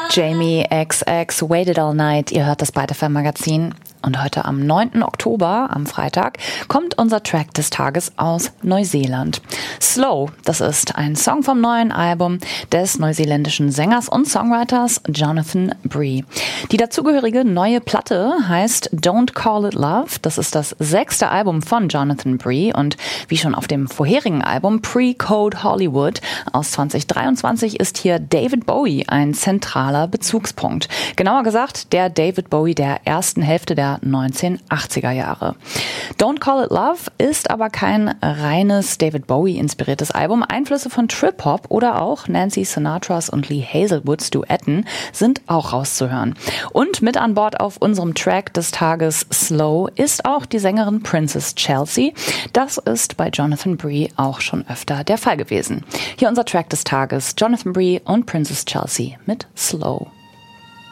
Jamie XX, Waited All Night, ihr hört das Byte FM Magazin. Und heute am 9. Oktober, am Freitag, kommt unser Track des Tages aus Neuseeland. Slow, das ist ein Song vom neuen Album des neuseeländischen Sängers und Songwriters Jonathan Bree. Die dazugehörige neue Platte heißt Don't Call It Love. Das ist das 6. Album von Jonathan Bree und wie schon auf dem vorherigen Album Pre-Code Hollywood aus 2023 ist hier David Bowie ein zentraler Bezugspunkt. Genauer gesagt der David Bowie der ersten Hälfte der 1980er Jahre. Don't Call It Love ist aber kein reines David Bowie-inspiriertes Album. Einflüsse von Trip-Hop oder auch Nancy Sinatras und Lee Hazelwoods Duetten sind auch rauszuhören. Und mit an Bord auf unserem Track des Tages Slow ist auch die Sängerin Princess Chelsea. Das ist bei Jonathan Bree auch schon öfter der Fall gewesen. Hier unser Track des Tages, Jonathan Bree und Princess Chelsea mit Slow.